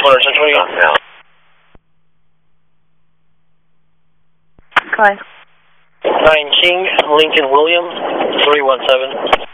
1020. Go ahead. 9 King, Lincoln William, 317.